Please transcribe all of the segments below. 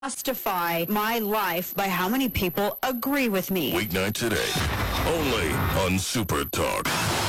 justify my life by how many people agree with me. Weeknight today, only on Super Talk.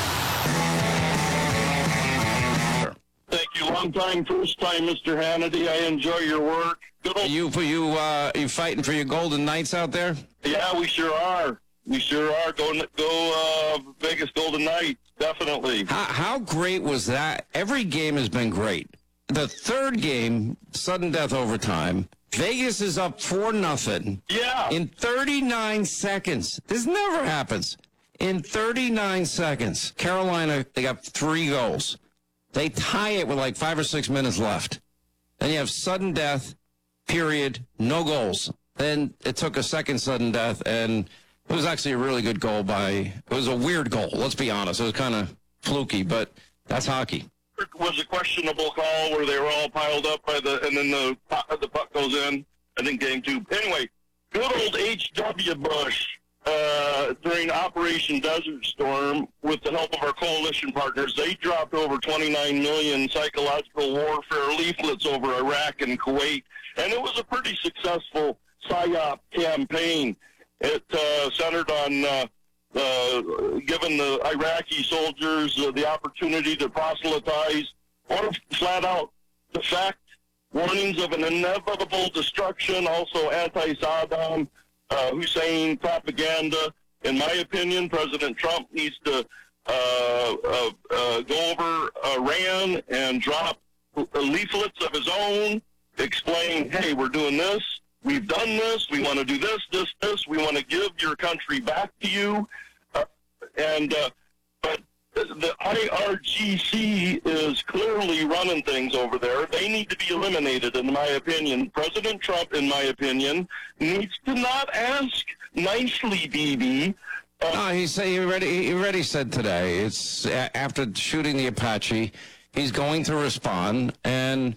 Thank you. Long time, first time, Mr. Hannity. I enjoy your work. Good old... You fighting for your Golden Knights out there? Yeah, we sure are. We sure are. Go Vegas Golden Knights, definitely. How great was that? Every game has been great. The third game, sudden death overtime. Vegas is up 4-0. Yeah. In 39 seconds. This never happens. In 39 seconds, Carolina, they got 3 goals. They tie it with like 5 or 6 minutes left. Then you have sudden death, period, no goals. Then it took a second sudden death, and it was actually a really good goal it was a weird goal, let's be honest. It was kind of fluky, but that's hockey. It was a questionable call where they were all piled up and then the puck goes in, I think game 2. Anyway, good old H.W. Bush, during Operation Desert Storm, with the help of our coalition partners, they dropped over 29 million psychological warfare leaflets over Iraq and Kuwait, and it was a pretty successful PSYOP campaign. It centered on giving the Iraqi soldiers the opportunity to proselytize, or flat out the fact, warnings of an inevitable destruction, also anti-Saddam Hussein propaganda. In my opinion, President Trump needs to go over Iran and drop leaflets of his own, explain, hey, we're doing this, we've done this, we want to do this, we want to give your country back to you. But the IRGC is clearly running things over there. They need to be eliminated, in my opinion. President Trump, in my opinion, needs to not ask nicely, Bibi. No, he already said today, it's after shooting the Apache, he's going to respond, and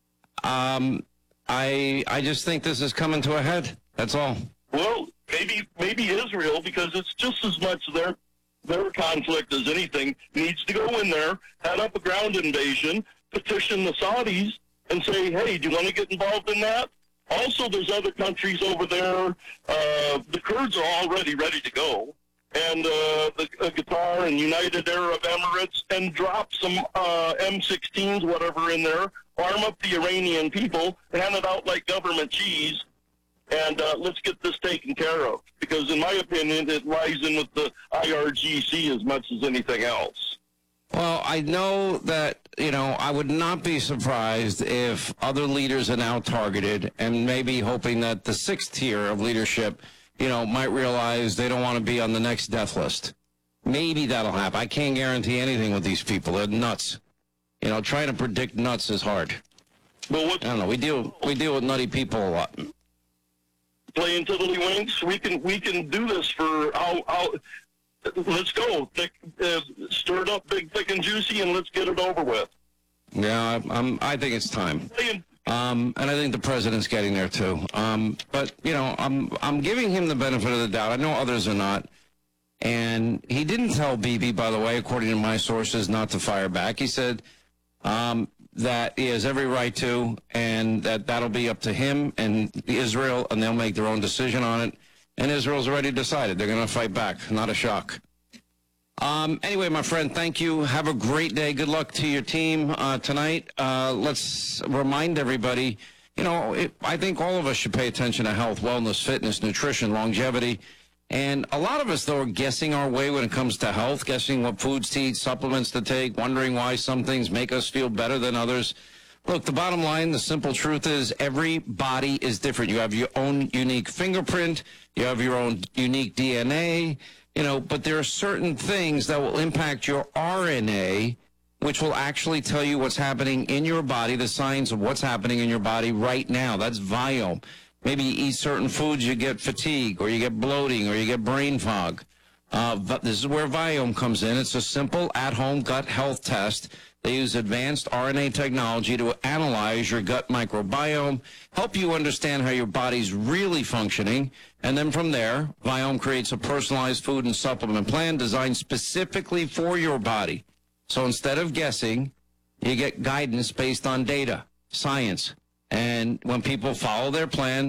I just think this is coming to a head. That's all. Well, maybe Israel, because it's just as much their conflict as anything, needs to go in there, head up a ground invasion, petition the Saudis, and say, hey, do you want to get involved in that? Also, there's other countries over there. The Kurds are already ready to go. And the Qatar and United Arab Emirates, and drop some M16s, whatever, in there, arm up the Iranian people, hand it out like government cheese, and let's get this taken care of. Because in my opinion, it lies in with the IRGC as much as anything else. Well, I know that, I would not be surprised if other leaders are now targeted, and maybe hoping that the 6th tier of leadership, might realize they don't want to be on the next death list. Maybe that'll happen. I can't guarantee anything with these people. They're nuts. Trying to predict nuts is hard. Well, I don't know. We deal with nutty people a lot. Playing tiddlywinks, we can do this for let's go. Stir it up big, thick, and juicy, and let's get it over with. Yeah, I think it's time. And I think the president's getting there too. But I'm giving him the benefit of the doubt. I know others are not. And he didn't tell Bibi, by the way, according to my sources, not to fire back. He said that he has every right to, and that'll be up to him and Israel, and they'll make their own decision on it. And Israel's already decided they're going to fight back. Not a shock. Anyway, my friend, thank you. Have a great day. Good luck to your team tonight. Let's remind everybody, I think all of us should pay attention to health, wellness, fitness, nutrition, longevity. And a lot of us, though, are guessing our way when it comes to health, guessing what foods to eat, supplements to take, wondering why some things make us feel better than others. Look, the bottom line, the simple truth is every body is different. You have your own unique fingerprint. You have your own unique DNA, but there are certain things that will impact your RNA, which will actually tell you what's happening in your body, the signs of what's happening in your body right now. That's Viome. Maybe you eat certain foods, you get fatigue, or you get bloating, or you get brain fog. But this is where Viome comes in. It's a simple at-home gut health test. They use advanced RNA technology to analyze your gut microbiome, help you understand how your body's really functioning, and then from there, Viome creates a personalized food and supplement plan designed specifically for your body. So instead of guessing, you get guidance based on data, science, And when people follow their plan,